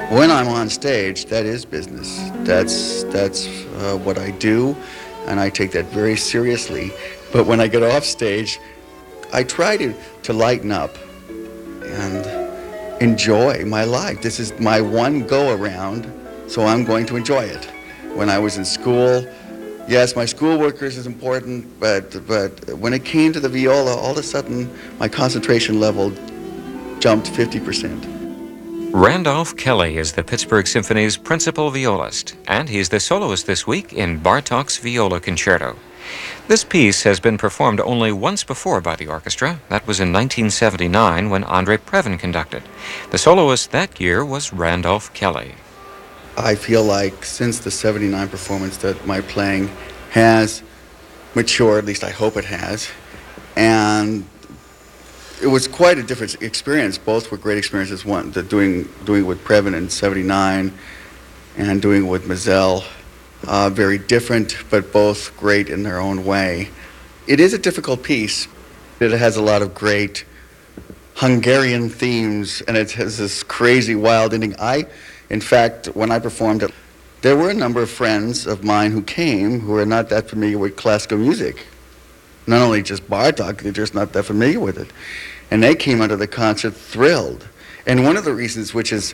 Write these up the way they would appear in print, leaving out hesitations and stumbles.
When I'm on stage, that is business. That's what I do, and I take that very seriously. But when I get off stage, I try to lighten up and enjoy my life. This is my one go around, so I'm going to enjoy it. When I was in school, yes, my schoolwork is important, but when it came to the viola, all of a sudden my concentration level jumped 50%. Randolph Kelly is the Pittsburgh Symphony's principal violist, and he's the soloist this week in Bartók's Viola Concerto. This piece has been performed only once before by the orchestra. That was in 1979 when Andre Previn conducted. The soloist that year was Randolph Kelly. I feel like since the 79 performance that my playing has matured, at least I hope it has, and it was quite a different experience. Both were great experiences. One, doing with Previn in '79, and doing with Mazel, very different, but both great in their own way. It is a difficult piece. It has a lot of great Hungarian themes, and it has this crazy, wild ending. In fact, when I performed it, there were a number of friends of mine who came who are not that familiar with classical music. Not only just Bartók, they're just not that familiar with it. And they came out of the concert thrilled. And one of the reasons, which is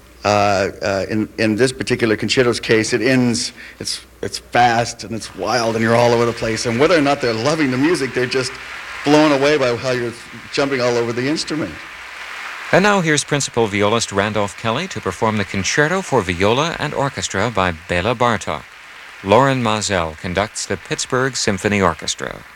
in this particular concerto's case, it ends, it's fast and it's wild and you're all over the place. And whether or not they're loving the music, they're just blown away by how you're jumping all over the instrument. And now here's principal violist Randolph Kelly to perform the Concerto for Viola and Orchestra by Béla Bartók. Loren Maazel conducts the Pittsburgh Symphony Orchestra.